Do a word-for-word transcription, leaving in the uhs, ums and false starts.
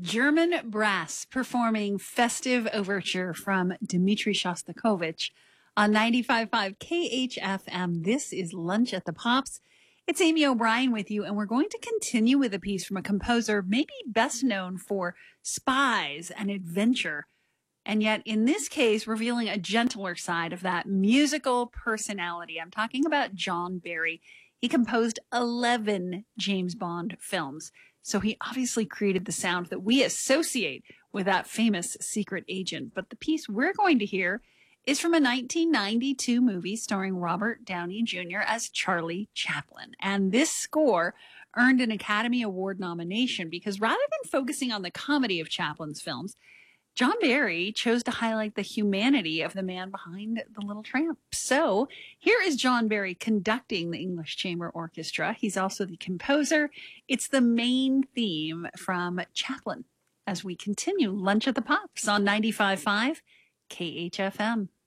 German brass performing festive overture from Dmitri Shostakovich on ninety-five point five K H F M. This is Lunch at the Pops. It's Amy O'Brien with you, and we're going to continue with a piece from a composer maybe best known for spies and adventure, and yet in this case revealing a gentler side of that musical personality. I'm talking about John Barry. He composed eleven James Bond films. So he obviously created the sound that we associate with that famous secret agent. But the piece we're going to hear is from a nineteen ninety-two movie starring Robert Downey Junior as Charlie Chaplin. And this score earned an Academy Award nomination because rather than focusing on the comedy of Chaplin's films, John Barry chose to highlight the humanity of the man behind The Little Tramp. So here is John Barry conducting the English Chamber Orchestra. He's also the composer. It's the main theme from Chaplin as we continue Lunch at the Pops on ninety-five point five K H F M.